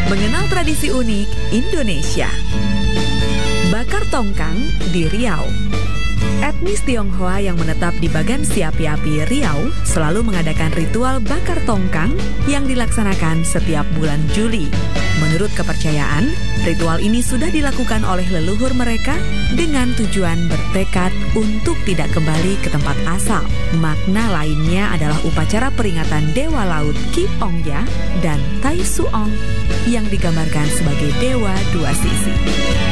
Mengenal tradisi unik Indonesia. Bakar tongkang di Riau. Etnis Tionghoa yang menetap di Bagan Siapi-api, Riau selalu mengadakan ritual bakar tongkang yang dilaksanakan setiap bulan Juli. Menurut kepercayaan, ritual ini sudah dilakukan oleh leluhur mereka dengan tujuan bertekad untuk tidak kembali ke tempat asal. Makna lainnya adalah upacara peringatan Dewa Laut Ki Ong Ya dan Tai Suong yang digambarkan sebagai dewa dua sisi.